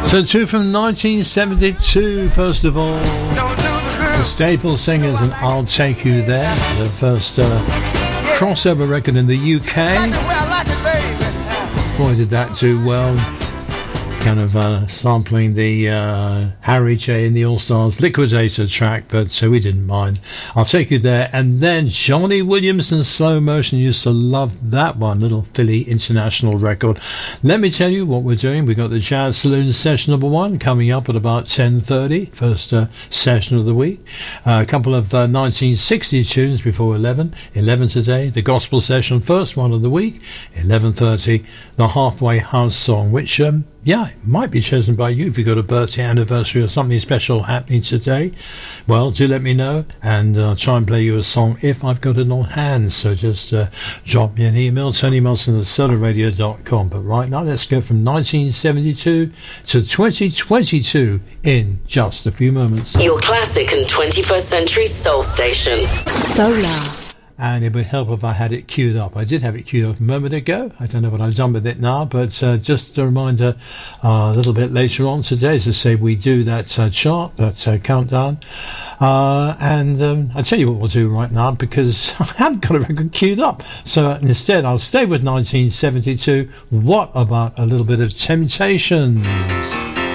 So two from 1972, first of all. The Staple Singers and I'll Take You There. The first crossover record in the UK. Boy, did that do well. Kind of sampling the Harry J and the All-Stars Liquidator track, but so we didn't mind. I'll Take You There. And then Johnny Williams and Slow Motion. Used to love that one, little Philly international record. Let me tell you what we're doing. We've got the Jazz Saloon session number 1 coming up at about 10:30, first session of the week. A couple of 1960 tunes before 11 today. The Gospel session, first one of the week, 11:30. The Halfway House song, which it might be chosen by you if you've got a birthday, anniversary or something special happening today. Well, do let me know, and I'll try and play you a song if I've got it on hand. So just drop me an email, TonyMelson@solarradio.com. But right now, let's go from 1972 to 2022 in just a few moments. Your classic and 21st century soul station. Solar. And it would help if I had it queued up. I did have it queued up a moment ago. I don't know what I've done with it now, but just a reminder, a little bit later on today, as I say, we do that chart, that countdown. And I'll tell you what we'll do right now, because I haven't got a record queued up. So instead, I'll stay with 1972. What about a little bit of Temptations?